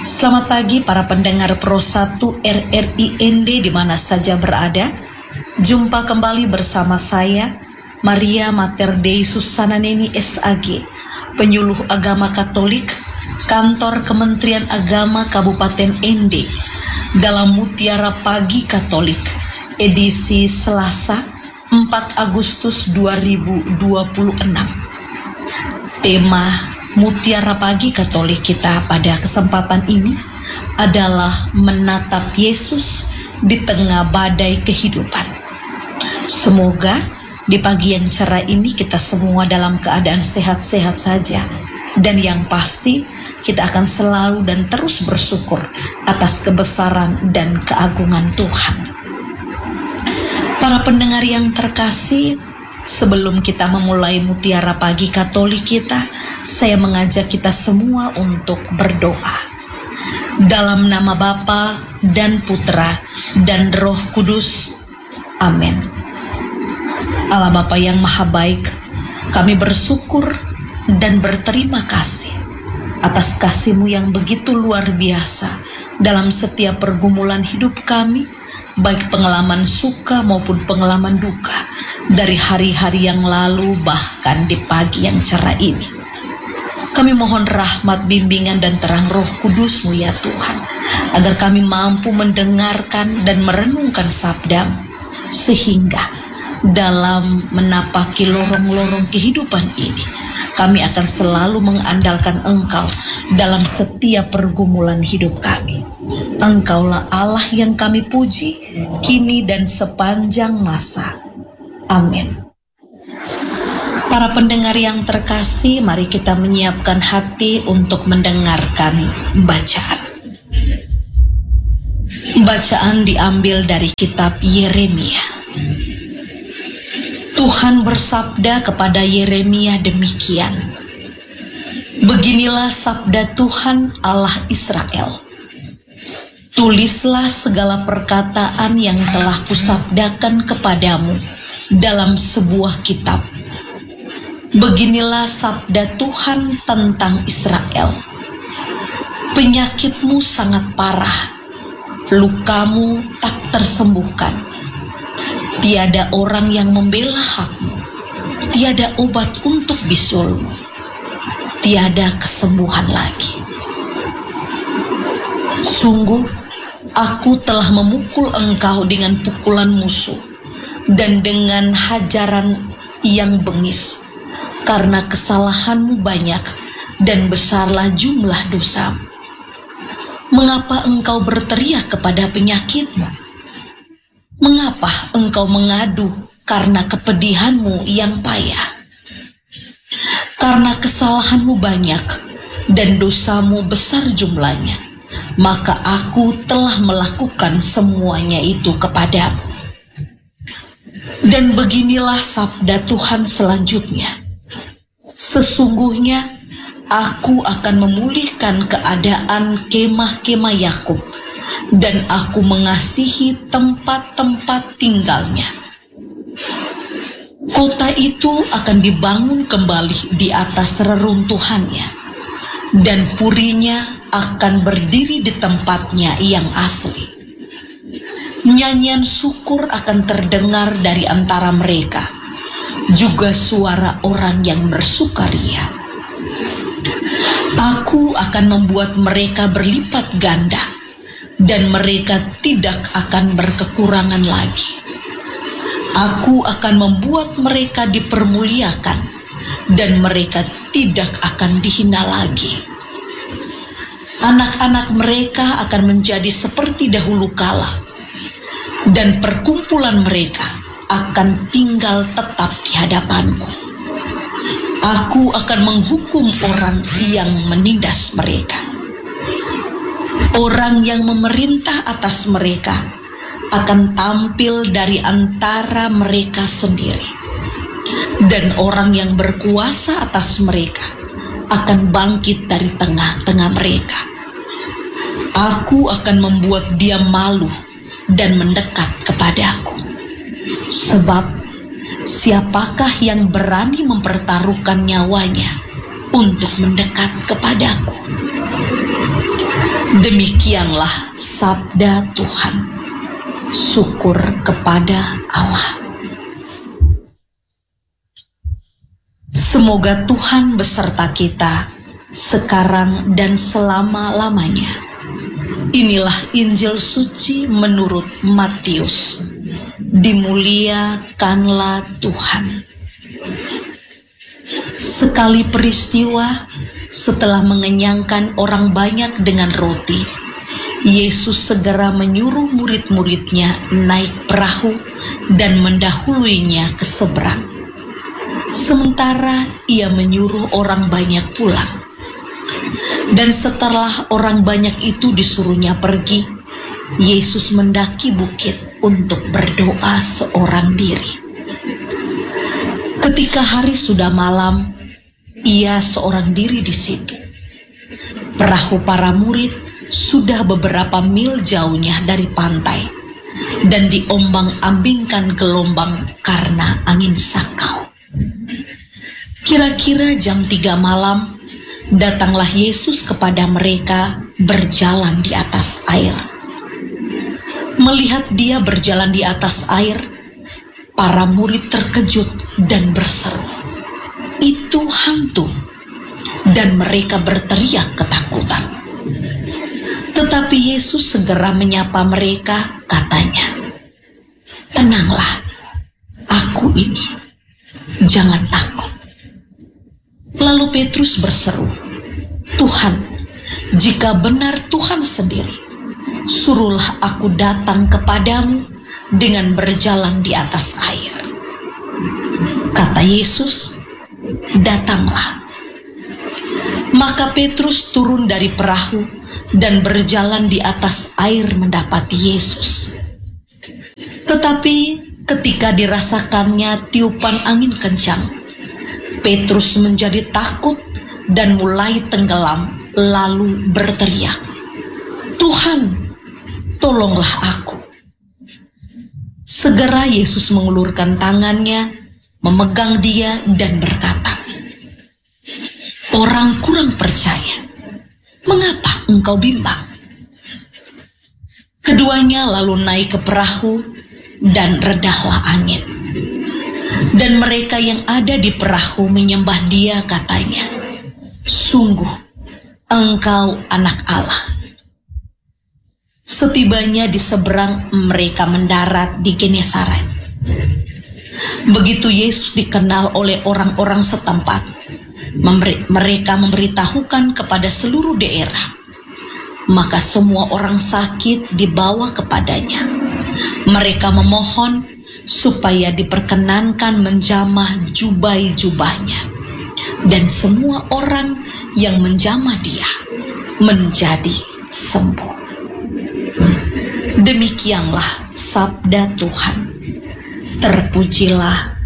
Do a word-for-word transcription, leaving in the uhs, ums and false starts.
Selamat pagi para pendengar Pro satu R R I N D di mana saja berada. Jumpa kembali bersama saya, Maria Mater Dei Susana Neni S A G, Penyuluh Agama Katolik, Kantor Kementerian Agama Kabupaten N D, dalam Mutiara Pagi Katolik, edisi Selasa, empat Agustus dua ribu dua puluh enam. Tema Mutiara Pagi Katolik kita pada kesempatan ini adalah menatap Yesus di tengah badai kehidupan. Semoga di pagi yang cerah ini kita semua dalam keadaan sehat-sehat saja, dan yang pasti kita akan selalu dan terus bersyukur atas kebesaran dan keagungan Tuhan. Para pendengar yang terkasih, sebelum kita memulai Mutiara Pagi Katolik kita, saya mengajak kita semua untuk berdoa. Dalam nama Bapa dan Putra dan Roh Kudus. Amin. Allah Bapa yang Maha Baik, kami bersyukur dan berterima kasih atas kasih-Mu yang begitu luar biasa dalam setiap pergumulan hidup kami, baik pengalaman suka maupun pengalaman duka, dari hari-hari yang lalu bahkan di pagi yang cerah ini. Kami mohon rahmat, bimbingan dan terang Roh Kudus-Mu ya Tuhan, agar kami mampu mendengarkan dan merenungkan sabda-Mu, sehingga dalam menapaki lorong-lorong kehidupan ini, kami akan selalu mengandalkan Engkau dalam setiap pergumulan hidup kami. Engkaulah Allah yang kami puji, kini dan sepanjang masa. Amin. Para pendengar yang terkasih, mari kita menyiapkan hati untuk mendengarkan bacaan. Bacaan diambil dari kitab Yeremia. Tuhan bersabda kepada Yeremia demikian. Beginilah sabda Tuhan Allah Israel. Tulislah segala perkataan yang telah kusabdakan kepadamu dalam sebuah kitab. Beginilah sabda Tuhan tentang Israel. Penyakitmu sangat parah, lukamu tak tersembuhkan. Tiada orang yang membela hakmu, tiada obat untuk bisulmu, tiada kesembuhan lagi. Sungguh, aku telah memukul engkau dengan pukulan musuh dan dengan hajaran yang bengis, karena kesalahanmu banyak dan besarlah jumlah dosamu. Mengapa engkau berteriak kepada penyakitmu? Mengapa engkau mengadu karena kepedihanmu yang payah? Karena kesalahanmu banyak dan dosamu besar jumlahnya, maka aku telah melakukan semuanya itu kepadamu. Dan beginilah sabda Tuhan selanjutnya. Sesungguhnya aku akan memulihkan keadaan kemah-kemah Yakub, dan aku mengasihi tempat-tempat tinggalnya. Kota itu akan dibangun kembali di atas reruntuhannya, dan purinya akan berdiri di tempatnya yang asli. Nyanyian syukur akan terdengar dari antara mereka, juga suara orang yang bersukaria. Aku akan membuat mereka berlipat ganda, dan mereka tidak akan berkekurangan lagi. Aku akan membuat mereka dipermuliakan, dan mereka tidak akan dihina lagi. Anak-anak mereka akan menjadi seperti dahulu kala, dan perkumpulan mereka akan tinggal tetap di hadapanku. Aku akan menghukum orang yang menindas mereka. Orang yang memerintah atas mereka akan tampil dari antara mereka sendiri, dan orang yang berkuasa atas mereka akan bangkit dari tengah-tengah mereka. Aku akan membuat dia malu dan mendekat kepadaku. Sebab siapakah yang berani mempertaruhkan nyawanya untuk mendekat kepadaku? Demikianlah sabda Tuhan. Syukur kepada Allah. Semoga Tuhan beserta kita sekarang dan selama-lamanya. Inilah Injil suci menurut Matius. Dimuliakanlah Tuhan. Sekali peristiwa, setelah mengenyangkan orang banyak dengan roti, Yesus segera menyuruh murid-muridnya naik perahu dan mendahuluinya ke seberang. Sementara ia menyuruh orang banyak pulang. Dan setelah orang banyak itu disuruhnya pergi, Yesus mendaki bukit untuk berdoa seorang diri. Ketika hari sudah malam, ia seorang diri di situ. Perahu para murid sudah beberapa mil jauhnya dari pantai dan diombang-ambingkan gelombang karena angin sakau. Kira-kira jam tiga malam, datanglah Yesus kepada mereka berjalan di atas air. Melihat dia berjalan di atas air, para murid terkejut dan berseru, "Itu hantu!" Dan mereka berteriak ketakutan. Tetapi Yesus segera menyapa mereka, katanya, "Tenanglah, aku ini, jangan takut." Lalu Petrus berseru, "Tuhan, jika benar Tuhan sendiri, suruhlah aku datang kepadamu dengan berjalan di atas air." Kata Yesus, "Datanglah." Maka Petrus turun dari perahu dan berjalan di atas air mendapati Yesus. Tetapi ketika dirasakannya tiupan angin kencang, Petrus menjadi takut dan mulai tenggelam, lalu berteriak, "Tuhan, tolonglah aku." Segera Yesus mengulurkan tangannya, memegang dia dan berkata, "Orang kurang percaya, mengapa engkau bimbang?" Keduanya lalu naik ke perahu dan redahlah angin. Dan mereka yang ada di perahu menyembah dia, katanya, "Sungguh, engkau anak Allah." Setibanya di seberang, mereka mendarat di Genesaret. Begitu Yesus dikenal oleh orang-orang setempat, mereka memberitahukan kepada seluruh daerah. Maka semua orang sakit dibawa kepadanya. Mereka memohon supaya diperkenankan menjamah jubah-jubahnya. Dan semua orang yang menjamah dia menjadi sembuh. Demikianlah sabda Tuhan. Terpujilah